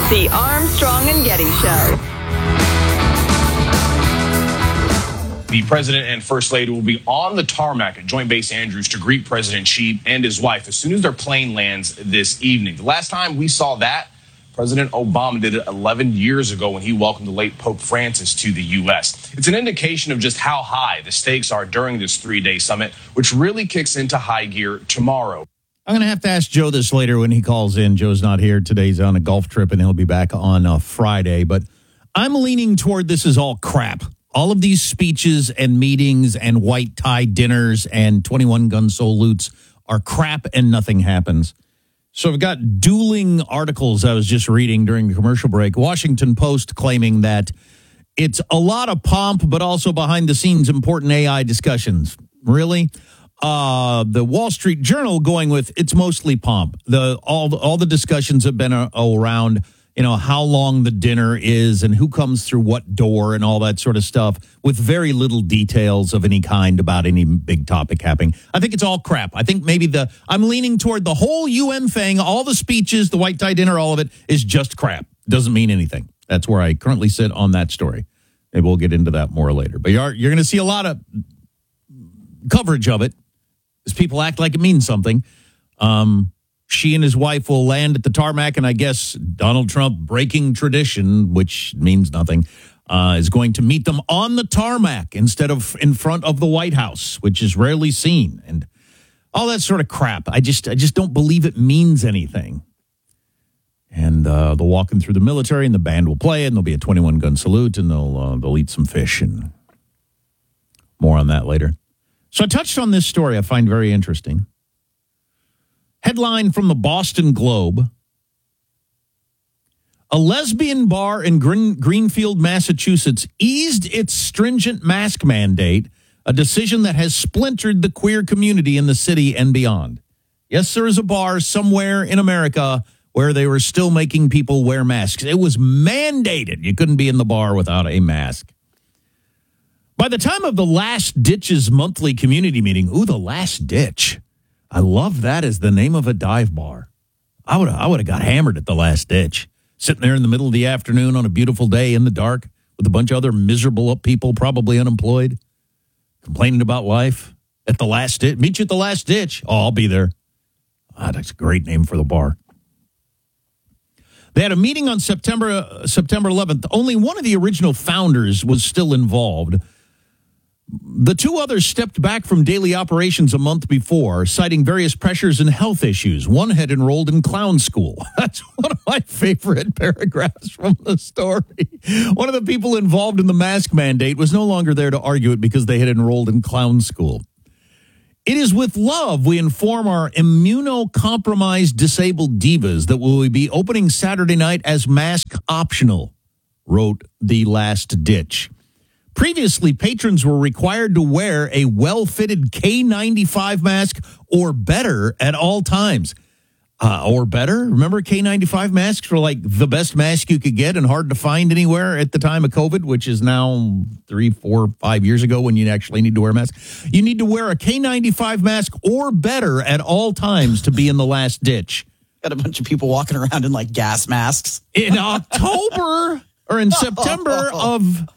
The Armstrong and Getty Show. The president and first lady will be on the tarmac at Joint Base Andrews to greet President Xi and his wife as soon as their plane lands this evening. The last time we saw that, President Obama did it 11 years ago when he welcomed the late Pope Francis to the U.S. It's an indication of just how high the stakes are during this three-day summit, which really kicks into high gear tomorrow. I'm going to have to ask Joe this later when he calls in. Joe's not here. Today's on a golf trip, and he'll be back on Friday. But I'm leaning toward this is all crap. All of these speeches and meetings and white tie dinners and 21-gun salutes are crap and nothing happens. So I've got dueling articles I was just reading during the commercial break. Washington Post claiming that it's a lot of pomp, but also behind the scenes important AI discussions. Really? The Wall Street Journal going with it's mostly pomp. All the discussions have been around, how long the dinner is and who comes through what door and all that sort of stuff with very little details of any kind about any big topic happening. I think it's all crap. I think maybe I'm leaning toward the whole UN thing, all the speeches, the white tie dinner, all of it is just crap. Doesn't mean anything. That's where I currently sit on that story. Maybe we'll get into that more later. But you're going to see a lot of coverage of it as people act like it means something. She and his wife will land at the tarmac, and I guess Donald Trump, breaking tradition, which means nothing, is going to meet them on the tarmac instead of in front of the White House, which is rarely seen, and all that sort of crap. I just don't believe it means anything. And they'll walk him through the military, and the band will play, and there'll be a 21-gun salute, and they'll eat some fish, and more on that later. So I touched on this story I find very interesting. Headline from the Boston Globe. A lesbian bar in Greenfield, Massachusetts eased its stringent mask mandate, a decision that has splintered the queer community in the city and beyond. Yes, there is a bar somewhere in America where they were still making people wear masks. It was mandated. You couldn't be in the bar without a mask. By the time of the Last Ditch's monthly community meeting, The Last Ditch. I love that as the name of a dive bar. I would have got hammered at the Last Ditch, sitting there in the middle of the afternoon on a beautiful day in the dark with a bunch of other miserable people, probably unemployed, complaining about life at the Last Ditch. Meet you at the Last Ditch. Oh, I'll be there. That's a great name for the bar. They had a meeting on September 11th. Only one of the original founders was still involved. The two others stepped back from daily operations a month before, citing various pressures and health issues. One had enrolled in clown school. That's one of my favorite paragraphs from the story. One of the people involved in the mask mandate was no longer there to argue it because they had enrolled in clown school. It is with love we inform our immunocompromised disabled divas that we will be opening Saturday night as mask optional, wrote The Last Ditch. Previously, patrons were required to wear a well-fitted K95 mask or better at all times. Or better? Remember K95 masks were like the best mask you could get and hard to find anywhere at the time of COVID, which is now 3, 4, 5 years ago when you actually need to wear a mask. You need to wear a K95 mask or better at all times to be in the Last Ditch. Got a bunch of people walking around in like gas masks. In October or in September of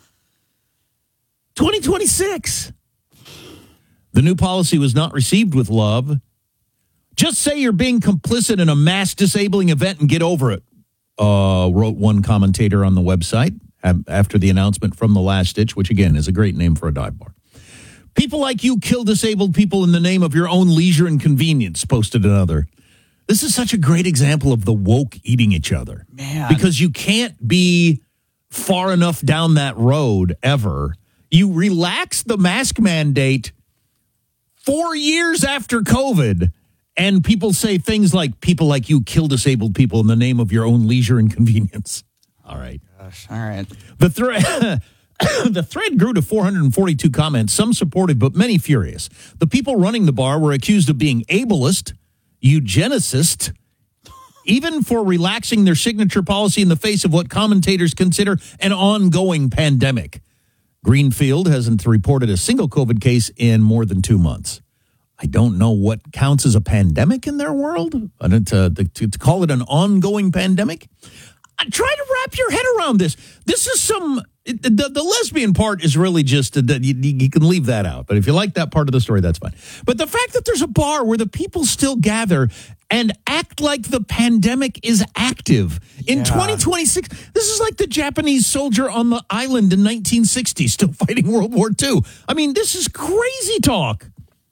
2026. The new policy was not received with love. Just say you're being complicit in a mass disabling event and get over it, wrote one commentator on the website after the announcement from The Last Ditch, which, again, is a great name for a dive bar. People like you kill disabled people in the name of your own leisure and convenience, posted another. This is such a great example of the woke eating each other. Man. Because you can't be far enough down that road ever. You relax the mask mandate 4 years after COVID, and people say things like, people like you kill disabled people in the name of your own leisure and convenience. All right. Gosh, all right. The thread grew to 442 comments, some supportive, but many furious. The people running the bar were accused of being ableist, eugenicist, even for relaxing their signature policy in the face of what commentators consider an ongoing pandemic. Greenfield hasn't reported a single COVID case in more than 2 months. I don't know what counts as a pandemic in their world. To call it an ongoing pandemic. Try to wrap your head around this. This is the lesbian part is really just, you can leave that out. But if you like that part of the story, that's fine. But the fact that there's a bar where the people still gather and act like the pandemic is active in 2026, this is like the Japanese soldier on the island in 1960 still fighting World War II. I mean, this is crazy talk.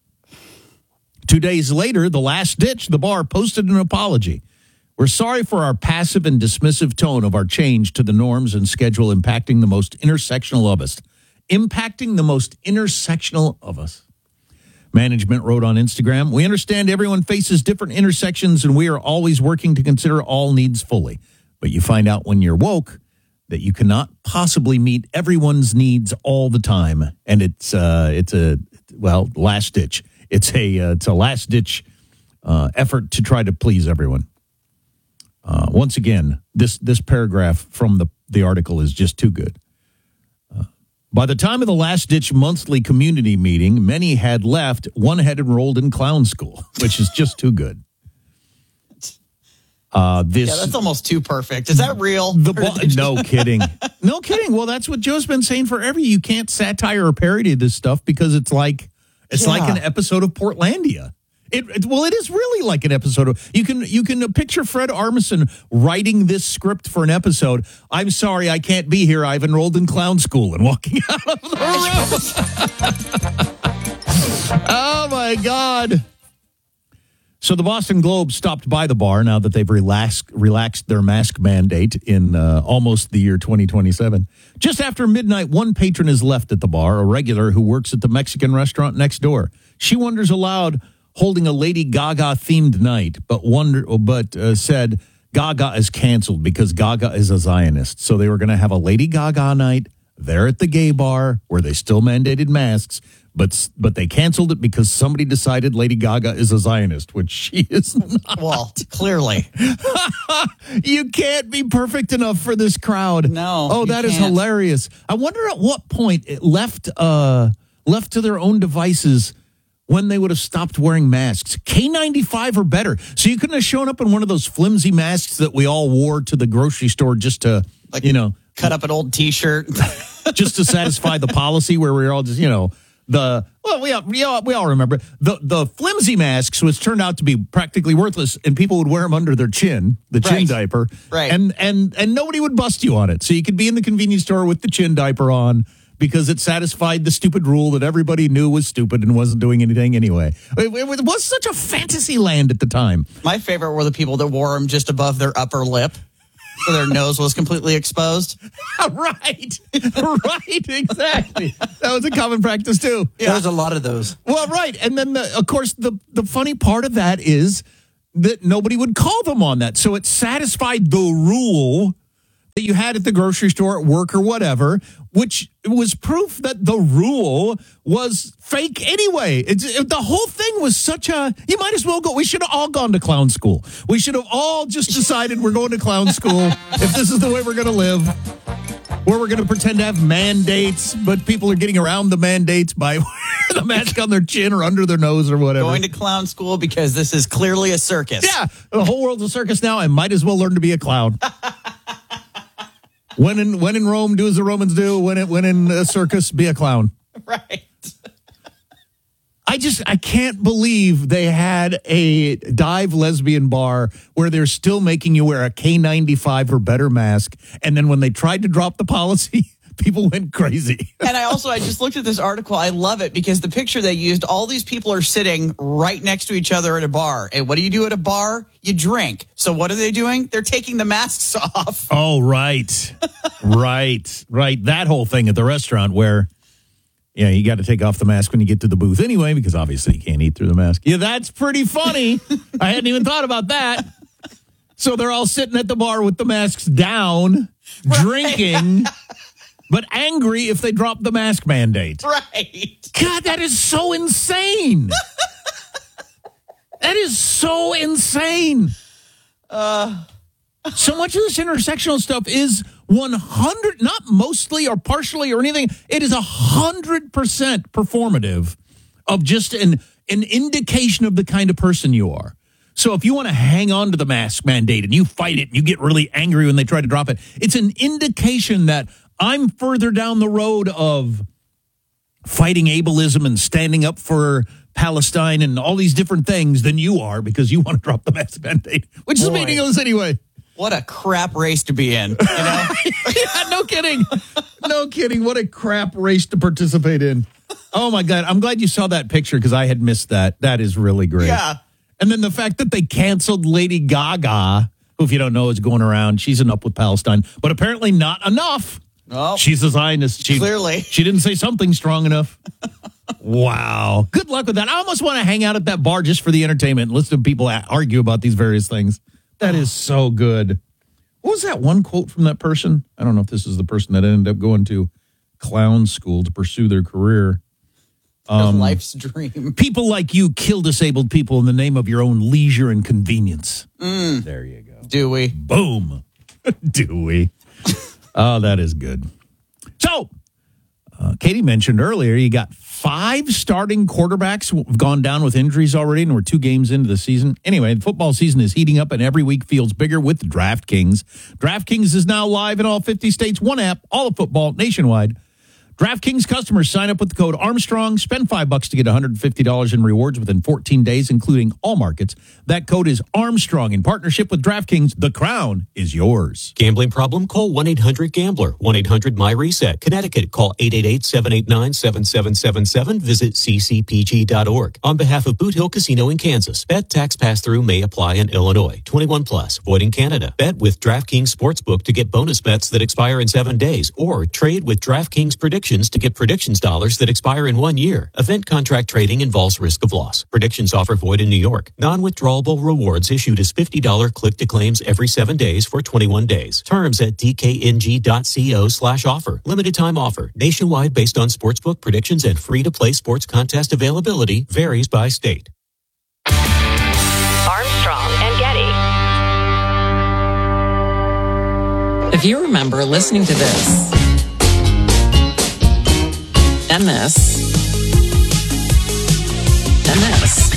2 days later, the last ditch, the bar posted an apology. We're sorry for our passive and dismissive tone of our change to the norms and schedule impacting the most intersectional of us. Impacting the most intersectional of us. Management wrote on Instagram, we understand everyone faces different intersections and we are always working to consider all needs fully. But you find out when you're woke that you cannot possibly meet everyone's needs all the time. And it's a last ditch. It's a last ditch effort to try to please everyone. Once again, this paragraph from the article is just too good. By the time of the last-ditch monthly community meeting, many had left. One had enrolled in clown school, which is just too good. That's almost too perfect. Is that real? No kidding. No kidding. Well, that's what Joe's been saying forever. You can't satire or parody this stuff because it's like an episode of Portlandia. It is really like an episode of you can picture Fred Armisen writing this script for an episode. I'm sorry, I can't be here. I've enrolled in clown school and walking out of the room. Oh my God. So the Boston Globe stopped by the bar now that they've relaxed their mask mandate in almost the year 2027. Just after midnight, one patron is left at the bar, a regular who works at the Mexican restaurant next door. She wonders aloud, holding a Lady Gaga-themed night, but said Gaga is canceled because Gaga is a Zionist. So they were going to have a Lady Gaga night there at the gay bar where they still mandated masks, but they canceled it because somebody decided Lady Gaga is a Zionist, which she is not. Well, clearly. You can't be perfect enough for this crowd. No. Oh, that is hilarious. I wonder at what point it left to their own devices when they would have stopped wearing masks. K95 or better. So you couldn't have shown up in one of those flimsy masks that we all wore to the grocery store just to, cut up an old T-shirt. just to satisfy the policy where we were all just, we all remember the flimsy masks, which turned out to be practically worthless, and people would wear them under their chin, the chin diaper. Right. And nobody would bust you on it. So you could be in the convenience store with the chin diaper on, because it satisfied the stupid rule that everybody knew was stupid and wasn't doing anything anyway. It was such a fantasy land at the time. My favorite were the people that wore them just above their upper lip, so their nose was completely exposed. Right, exactly. That was a common practice, too. Yeah. There's a lot of those. Well, right. And then, of course, the funny part of that is that nobody would call them on that. So it satisfied the rule that you had at the grocery store, at work, or whatever, which was proof that the rule was fake anyway. The whole thing was you might as well go. We should have all gone to clown school. We should have all just decided we're going to clown school if this is the way we're going to live, where we're going to pretend to have mandates, but people are getting around the mandates by wearing the mask on their chin or under their nose or whatever. Going to clown school because this is clearly a circus. Yeah, the whole world's a circus now. I might as well learn to be a clown. When in Rome, do as the Romans do. When in a circus, be a clown. Right. I can't believe they had a dive lesbian bar where they're still making you wear a K95 or better mask. And then when they tried to drop the policy, people went crazy. And I just looked at this article. I love it because the picture they used, all these people are sitting right next to each other at a bar. And what do you do at a bar? You drink. So what are they doing? They're taking the masks off. Oh, right. Right. That whole thing at the restaurant where, you got to take off the mask when you get to the booth anyway, because obviously you can't eat through the mask. Yeah, that's pretty funny. I hadn't even thought about that. So they're all sitting at the bar with the masks down, drinking, but angry if they drop the mask mandate. Right. God, that is so insane. That is so insane. So much of this intersectional stuff is 100, not mostly or partially or anything. It is 100% performative of just an indication of the kind of person you are. So if you want to hang on to the mask mandate and you fight it and you get really angry when they try to drop it, it's an indication that I'm further down the road of fighting ableism and standing up for Palestine and all these different things than you are because you want to drop the mask mandate, which is meaningless anyway. What a crap race to be in, you know? Yeah, no kidding. No kidding. What a crap race to participate in. Oh, my God. I'm glad you saw that picture because I had missed that. That is really great. Yeah. And then the fact that they canceled Lady Gaga, who, if you don't know, is going around. She's enough with Palestine, but apparently not enough. Oh, She's a Zionist. Clearly. She didn't say something strong enough. Wow. Good luck with that. I almost want to hang out at that bar just for the entertainment and listen to people argue about these various things. That is so good. What was that one quote from that person? I don't know if this is the person that ended up going to clown school to pursue their career. Life's dream. People like you kill disabled people in the name of your own leisure and convenience. There you go. Do we? Boom. Do we? Oh, that is good. So, Katie mentioned earlier, you got 5 starting quarterbacks who have gone down with injuries already, and we're 2 games into the season. Anyway, the football season is heating up, and every week feels bigger with DraftKings. DraftKings is now live in all 50 states. One app, all of football, nationwide. DraftKings customers sign up with the code Armstrong, spend $5 to get $150 in rewards within 14 days, including all markets. That code is Armstrong. In partnership with DraftKings, the crown is yours. Gambling problem? Call 1-800-GAMBLER. 1-800-MY-RESET. Connecticut, call 888-789-7777. Visit ccpg.org. On behalf of Boot Hill Casino in Kansas, bet tax pass-through may apply in Illinois. 21 plus, void in Canada. Bet with DraftKings Sportsbook to get bonus bets that expire in 7 days, or trade with DraftKings Predictions to get predictions dollars that expire in 1 year. Event contract trading involves risk of loss. Predictions offer void in New York. Non-withdrawable rewards issued as $50 click-to-claims every 7 days for 21 days. Terms at dkng.co/offer. Limited time offer. Nationwide based on sportsbook predictions and free-to-play sports contest availability. Varies by state. Armstrong and Getty. If you remember listening to this, and this, and this,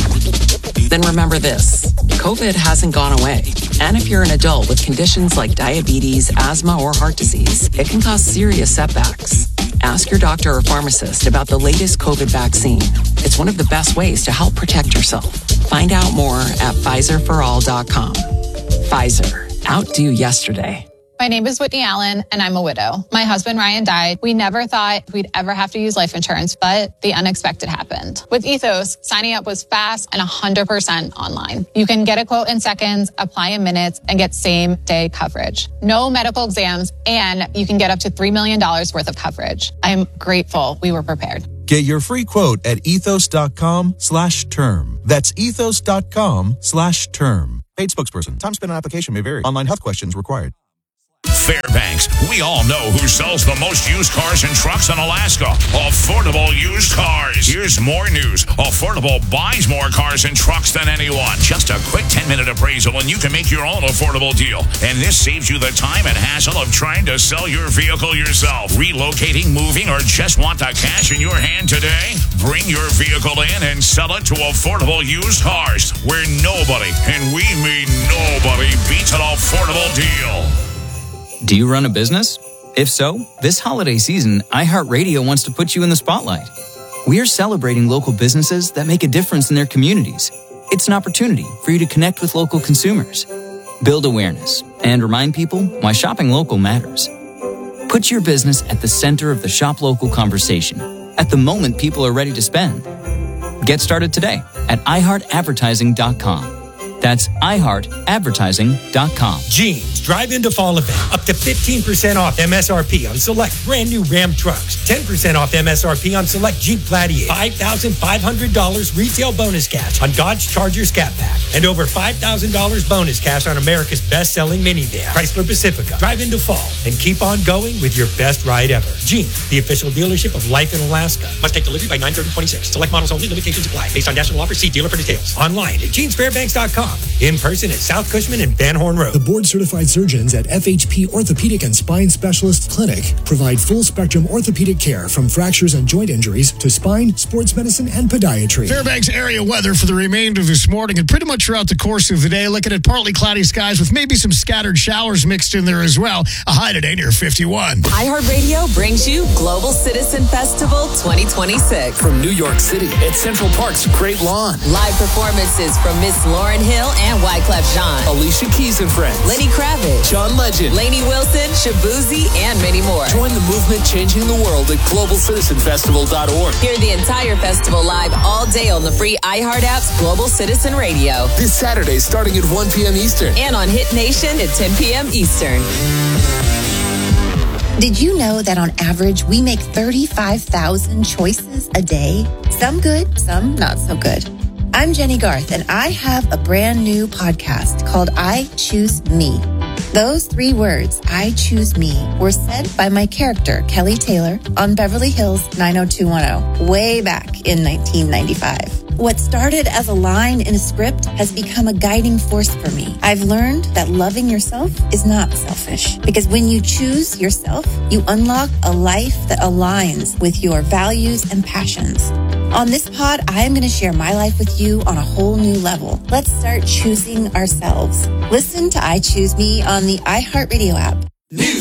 then remember this. COVID hasn't gone away. And if you're an adult with conditions like diabetes, asthma, or heart disease, it can cause serious setbacks. Ask your doctor or pharmacist about the latest COVID vaccine. It's one of the best ways to help protect yourself. Find out more at PfizerForAll.com. Pfizer. Outdo yesterday. My name is Whitney Allen, and I'm a widow. My husband, Ryan, died. We never thought we'd ever have to use life insurance, but the unexpected happened. With Ethos, signing up was fast and 100% online. You can get a quote in seconds, apply in minutes, and get same-day coverage. No medical exams, and you can get up to $3 million worth of coverage. I'm grateful we were prepared. Get your free quote at ethos.com/term. That's ethos.com/term. Paid spokesperson. Time spent on application may vary. Online health questions required. Fairbanks, we all know who sells the most used cars and trucks in Alaska. Affordable Used Cars. Here's more news. Affordable buys more cars and trucks than anyone. Just a quick 10-minute appraisal and you can make your own affordable deal. And this saves you the time and hassle of trying to sell your vehicle yourself. Relocating, moving, or just want the cash in your hand today? Bring your vehicle in and sell it to Affordable Used Cars, where nobody, and we mean nobody, beats an affordable deal. Do you run a business? If so, this holiday season, iHeartRadio wants to put you in the spotlight. We are celebrating local businesses that make a difference in their communities. It's an opportunity for you to connect with local consumers, build awareness, and remind people why shopping local matters. Put your business at the center of the shop local conversation at the moment people are ready to spend. Get started today at iHeartAdvertising.com. That's iHeartAdvertising.com. Jeans Drive Into Fall Event. Up to 15% off MSRP on select brand new Ram trucks. 10% off MSRP on select Jeep Gladiator. $5,500 retail bonus cash on Dodge Charger Scat Pack. And over $5,000 bonus cash on America's best-selling minivan, Chrysler Pacifica. Drive into fall and keep on going with your best ride ever. Jeans, the official dealership of Life in Alaska. Must take delivery by 9/30/26. Select models only. Limitations apply. Based on national offer, see dealer for details. Online at jeansfairbanks.com. shop. In person at South Cushman and Van Horn Road. The board-certified surgeons at FHP Orthopedic and Spine Specialist Clinic provide full-spectrum orthopedic care from fractures and joint injuries to spine, sports medicine, and podiatry. Fairbanks area weather for the remainder of this morning and pretty much throughout the course of the day. Looking at partly cloudy skies with maybe some scattered showers mixed in there as well. A high today near 51. iHeartRadio brings you Global Citizen Festival 2026. From New York City at Central Park's Great Lawn. Live performances from Miss Lauryn Hill and Wyclef Jean. Alicia Keys and Friends. Lenny Kravitz. John Legend. Lainey Wilson, Shabuzi, and many more. Join the movement changing the world at globalcitizenfestival.org. Hear the entire festival live all day on the free iHeart app's Global Citizen Radio. This Saturday starting at 1 p.m. Eastern. And on Hit Nation at 10 p.m. Eastern. Did you know that on average, we make 35,000 choices a day? Some good, some not so good. I'm Jenny Garth, and I have a brand new podcast called I Choose Me. Those 3 words, I choose me, were said by my character, Kelly Taylor, on Beverly Hills 90210, way back in 1995. What started as a line in a script has become a guiding force for me. I've learned that loving yourself is not selfish, because when you choose yourself, you unlock a life that aligns with your values and passions. On this pod, I am going to share my life with you on a whole new level. Let's start choosing ourselves. Listen to I Choose Me on the iHeartRadio app. News.